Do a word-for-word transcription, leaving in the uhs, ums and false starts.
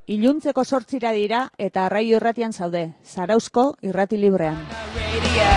Iluntzeko zortzira dira eta Arraio Irratian zaude, Zarauzko irrati librean.